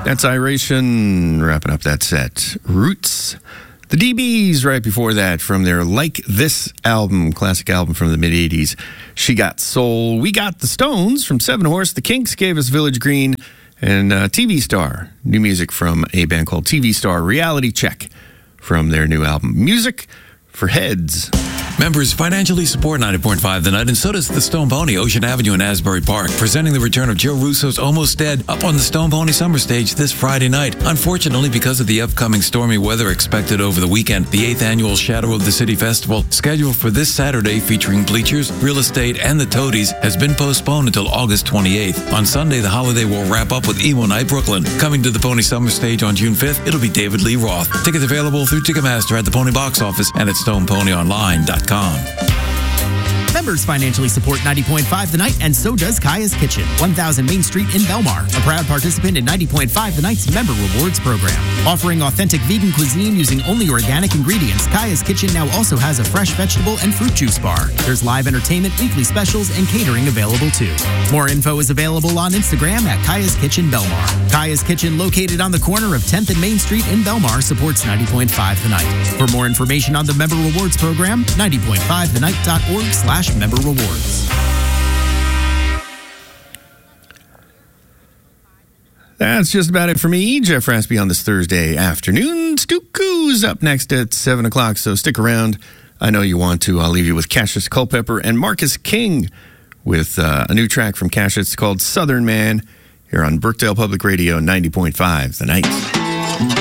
That's Iration wrapping up that set. Roots. The DBs right before that from their Like This album, classic album from the mid-'80s. She Got Soul. We got the Stones from Seven Horse. The Kinks gave us Village Green. And TV Star, new music from a band called TV Star. Reality Check from their new album. Music for Heads. Members financially support 90.5 The Night, and so does the Stone Pony, Ocean Avenue in Asbury Park, presenting the return of Joe Russo's Almost Dead up on the Stone Pony Summer Stage this Friday night. Unfortunately, because of the upcoming stormy weather expected over the weekend, the 8th annual Shadow of the City Festival, scheduled for this Saturday featuring bleachers, real estate, and the Toadies, has been postponed until August 28th. On Sunday, the holiday will wrap up with Emo Night Brooklyn. Coming to the Pony Summer Stage on June 5th, it'll be David Lee Roth. Tickets available through Ticketmaster at the Pony box office and at StonePonyOnline.com. Members financially support 90.5 The Night, and so does Kaya's Kitchen, 1000 Main Street in Belmar, a proud participant in 90.5 The Night's Member Rewards program. Offering authentic vegan cuisine using only organic ingredients, Kaya's Kitchen now also has a fresh vegetable and fruit juice bar. There's live entertainment, weekly specials, and catering available too. More info is available on Instagram at Kaya's Kitchen Belmar. Kaya's Kitchen, located on the corner of 10th and Main Street in Belmar, supports 90.5 The Night. For more information on the Member Rewards program, 90.5thenight.org/member rewards. That's just about it for me. Jeff Raspy on this Thursday afternoon. Stu Coos up next at 7 o'clock, so stick around. I know you want to. I'll leave you with Cassius Culpepper and Marcus King with a new track from Cassius called Southern Man here on Brookdale Public Radio 90.5 The Night.